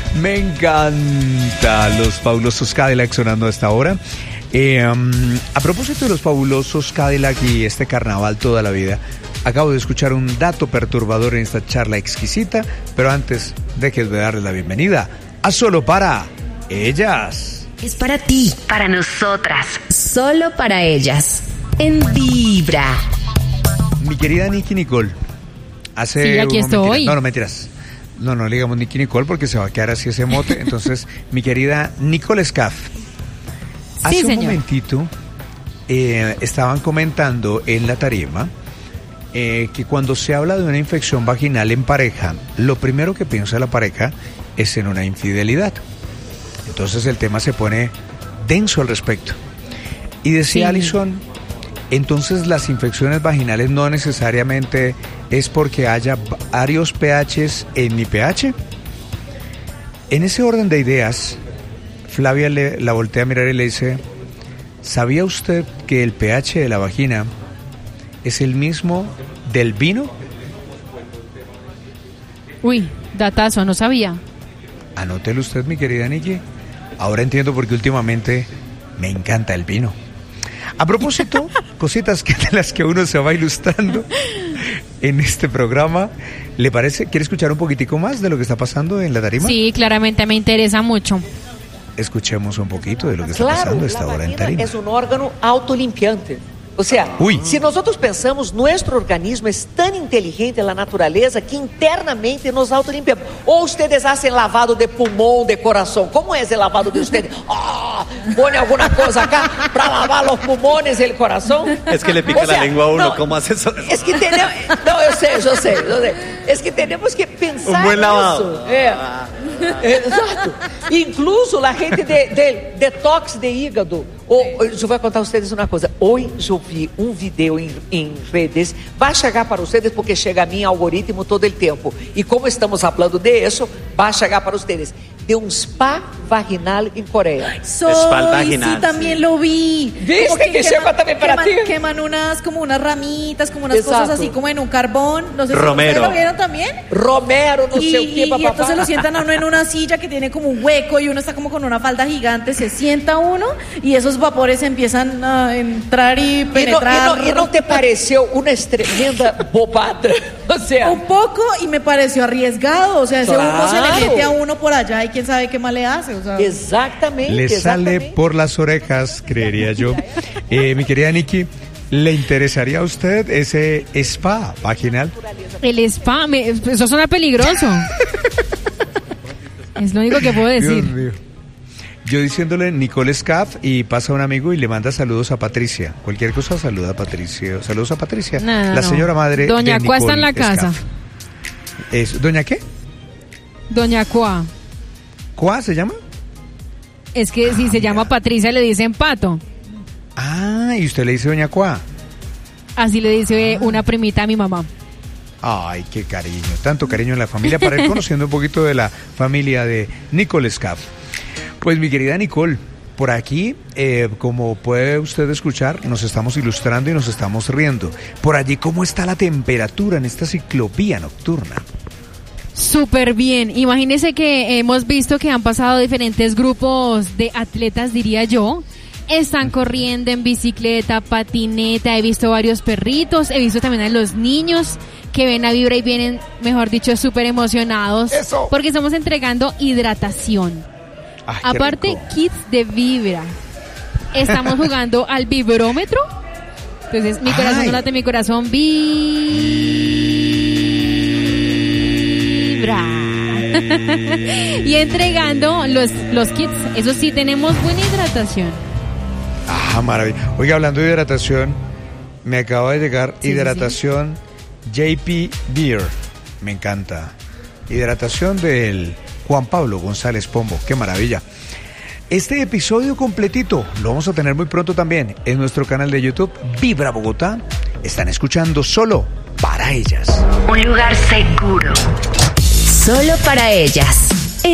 Me encanta los fabulosos Cadillac sonando a esta hora. A propósito de los fabulosos Cadillac y este carnaval toda la vida, acabo de escuchar un dato perturbador en esta charla exquisita, pero antes déjenme darles la bienvenida a Solo para Ellas. Es para ti, para nosotras, solo para ellas, en Vibra. Mi querida Nicky Nicole, Sí, aquí estoy. No, mentiras. No le digamos Nicky Nicole porque se va a quedar así ese mote. Entonces, mi querida Nicole Scaff, hace un momentito estaban comentando en la tarima que cuando se habla de una infección vaginal en pareja, lo primero que piensa la pareja es en una infidelidad. Entonces el tema se pone denso al respecto. Y decía Alison, entonces las infecciones vaginales no necesariamente es porque haya varios pHs en mi pH. En ese orden de ideas, Flavia la voltea a mirar y le dice, ¿sabía usted que el pH de la vagina es el mismo del vino? Uy, datazo, no sabía. Anótelo usted, mi querida Nicky. Ahora entiendo por qué últimamente me encanta el vino. A propósito, cositas de las que uno se va ilustrando en este programa. ¿Le parece? ¿Quiere escuchar un poquitico más de lo que está pasando en la tarima? Sí, claramente me interesa mucho. Escuchemos un poquito de lo que está pasando a esta hora en tarima. Es un órgano autolimpiante. O sea, si nosotros pensamos, nuestro organismo es tan inteligente en la naturaleza que internamente nos autolimpiamos. O ustedes hacen lavado de pulmón, de corazón. ¿Cómo es el lavado de ustedes? ¿Pone alguna cosa acá para lavar los pulmones y el corazón? Es que le pica la lengua a uno. ¿Cómo hace eso? Es que tenemos... No, yo sé. Es que tenemos que pensar un buen lavado. Exato. Incluso la gente de detox de hígado. Eu vou contar a vocês uma coisa. Hoje eu vi um vídeo em redes. Vai chegar para vocês porque chega a mim algoritmo todo o tempo. E como estamos falando de isso, vai chegar para vocês. De un spa vaginal en Corea. Spa vaginal. Sí, también lo vi. ¿Viste que llega también para ti? Queman como unas ramitas, como unas cosas así como en un carbón. No sé Romero. Si ustedes lo vieron también. Romero, no sé qué, papá. Y entonces lo sientan a uno en una silla que tiene como un hueco y uno está como con una falda gigante. Se sienta uno y esos vapores empiezan a entrar y penetrar. ¿Y no te pareció una tremenda bobada? O sea, un poco, y me pareció arriesgado. O sea, ese humo se le mete a uno por allá y quién sabe qué mal le hace. O sea. Exactamente. Le sale por las orejas, creería yo. Mi querida Nicky, ¿le interesaría a usted ese spa vaginal? El spa, eso suena peligroso. Es lo único que puedo decir. Dios mío. Yo diciéndole Nicole Scaff y pasa un amigo y le manda saludos a Patricia. Cualquier cosa saluda a Patricia. Saludos a Patricia. No. Señora madre Doña de Cuá Nicole está en la casa. ¿Doña qué? Doña Cuá. ¿Cuá se llama? Es que si se llama Patricia le dicen Pato. Y usted le dice Doña Cuá. Así le dice una primita a mi mamá. Ay, qué cariño, tanto cariño en la familia para ir conociendo un poquito de la familia de Nicole Scaff. Pues mi querida Nicole, por aquí, como puede usted escuchar, nos estamos ilustrando y nos estamos riendo. Por allí, ¿cómo está la temperatura en esta ciclopía nocturna? Súper bien. Imagínese que hemos visto que han pasado diferentes grupos de atletas, diría yo. Están corriendo en bicicleta, patineta, he visto varios perritos, he visto también a los niños que ven a Vibra y vienen, mejor dicho, súper emocionados. ¡Eso! Porque estamos entregando hidratación. Aparte, kits de Vibra. Estamos jugando al vibrómetro. Entonces, mi corazón no late, mi corazón vibra. Y entregando los kits. Eso sí, tenemos buena hidratación. Maravilla. Oiga, hablando de hidratación, me acaba de llegar hidratación JP Beer. Me encanta. Hidratación del Juan Pablo González Pombo. ¡Qué maravilla! Este episodio completito lo vamos a tener muy pronto también en nuestro canal de YouTube Vibra Bogotá. Están escuchando Solo para Ellas. Un lugar seguro. Solo para ellas.